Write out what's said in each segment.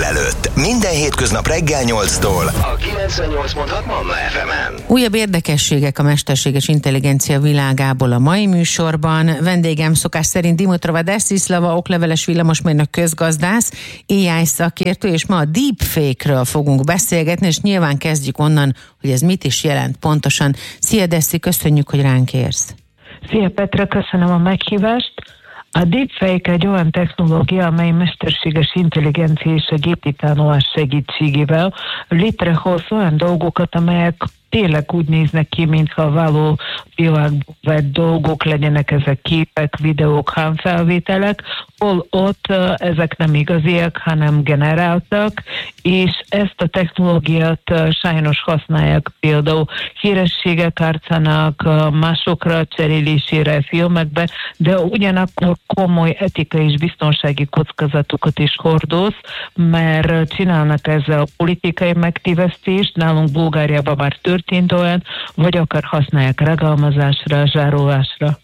délelőtt. Minden hétköznap reggel 8-tól a 98.6 Manna FM-en. Újabb érdekességek a mesterséges intelligencia világából a mai műsorban. Vendégem szokás szerint Dimitrova Desislava, okleveles villamosmérnök közgazdász, AI szakértő, és ma a deepfake-ről fogunk beszélgetni, és nyilván kezdjük onnan, hogy ez mit is jelent pontosan. Szia Dessi, köszönjük, hogy ránk érsz. Szia Petra, köszönöm a meghívást. A deepfake egy olyan technológia, amely mesterséges intelligencia és a gépi tanulás segítségével létrehoz olyan dolgokat, amelyek tényleg úgy néznek ki, mintha való világban vett dolgok legyenek, ezek képek, videók, hangfelvételek, hol ott ezek nem igaziak, hanem generáltak, és ezt a technológiát sajnos használják például hírességek arcának, másokra cserélésére filmekbe, de ugyanakkor komoly etikai és biztonsági kockázatokat is hordoz, mert csinálnak ezzel a politikai megtévesztést, nálunk Bulgáriában már történt olyan, vagy akár használják regalmazásra, zsarolásra.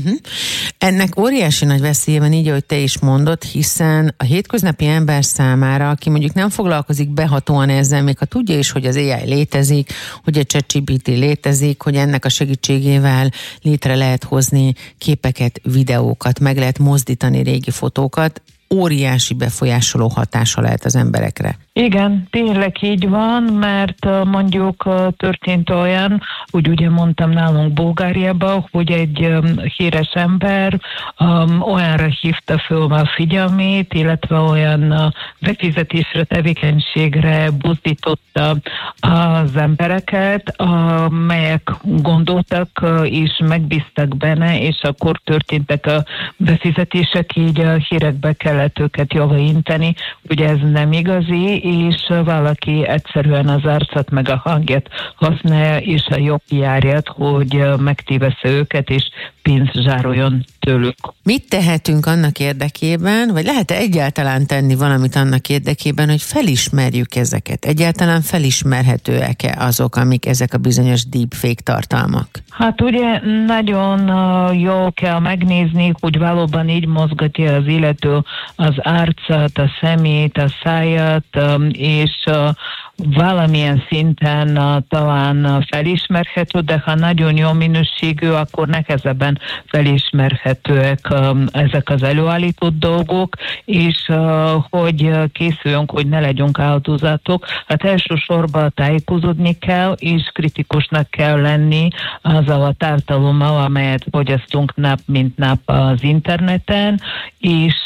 Ennek óriási nagy veszélye van, így, ahogy te is mondod, hiszen a hétköznapi ember számára, aki mondjuk nem foglalkozik behatóan ezzel, még ha tudja is, hogy az AI létezik, hogy a ChatGPT létezik, hogy ennek a segítségével létre lehet hozni képeket, videókat, meg lehet mozdítani régi fotókat, óriási befolyásoló hatása lehet az emberekre. Igen, tényleg így van, mert mondjuk történt olyan, úgy ugye mondtam nálunk Bulgáriában, hogy egy híres ember olyanra hívta föl a figyelmét, illetve olyan befizetésre, tevékenységre buzdította az embereket, melyek gondoltak és megbíztak benne, és akkor történtek a befizetések, így a hírekbe kellett őket javítani, ugye ez nem igazi, és valaki egyszerűen az arcot meg a hangját használja, és a jobb járját, hogy megtévessze őket, és pénzt zsároljon tőlük. Mit tehetünk annak érdekében, vagy lehet-e egyáltalán tenni valamit annak érdekében, hogy felismerjük ezeket? Egyáltalán felismerhetőek-e azok, amik ezek a bizonyos deepfake tartalmak? Hát ugye nagyon jól kell megnézni, hogy valóban így mozgatja az illető az arcát, a szemét, a száját, és valamilyen szinten talán felismerhető, de ha nagyon jó minőségű, akkor nehezebben felismerhetőek ezek az előállított dolgok, és hogy készüljünk, hogy ne legyünk áldozatok. Hát elsősorban tájékozódni kell, és kritikusnak kell lenni azzal a tartalommal, amelyet fogyasztunk nap mint nap az interneten, és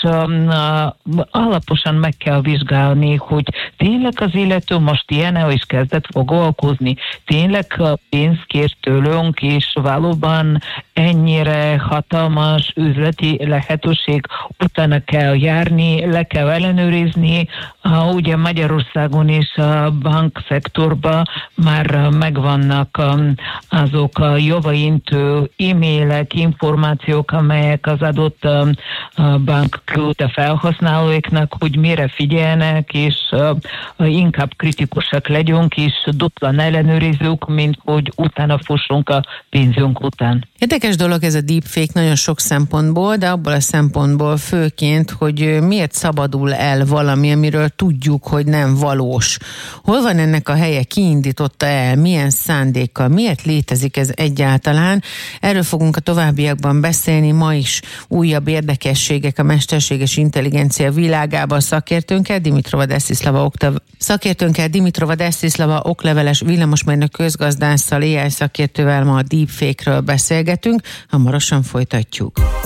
alaposan meg kell vizsgálni, hogy tényleg az illető most ilyen is kezdett foglalkozni. Tényleg pénzt kér tőlünk, és valóban ennyire hatalmas üzleti lehetőség, utána kell járni, le kell ellenőrizni. Ugye Magyarországon is a bankszektorban már megvannak azok a javaintő e-mailek, információk, amelyek az adott bank küldte felhasználóiknak, hogy mire figyelnek, és inkább kritikusak legyünk, és duplan ellenőrizzük, mint hogy utána fussunk a pénzünk után. Érdekes dolog ez a deepfake nagyon sok szempontból, de abból a szempontból főként, hogy miért szabadul el valami, amiről tudjuk, hogy nem valós. Hol van ennek a helye, ki indította el, milyen szándékkal, miért létezik ez egyáltalán? Erről fogunk a továbbiakban beszélni, ma is újabb érdekességek a mesterséges intelligencia világában szakértőnkkel, Dimitrova Desislava, okleveles villamosmérnök közgazdásszal, AI szakértővel ma a deepfake-ről beszélgetünk, hamarosan folytatjuk.